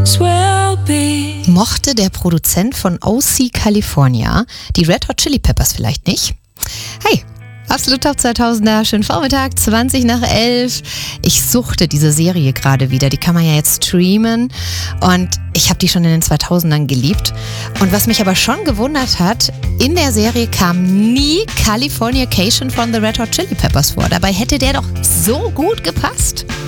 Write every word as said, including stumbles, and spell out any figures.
Mochte der Produzent von O C California die Red Hot Chili Peppers vielleicht nicht? Hey, absolut Top zweitausender, schönen Vormittag, zwanzig nach elf. Ich suchte diese Serie gerade wieder, die kann man ja jetzt streamen und ich habe die schon in den zweitausendern geliebt. Und was mich aber schon gewundert hat, in der Serie kam nie Californication von The Red Hot Chili Peppers vor. Dabei hätte der doch so gut gepasst.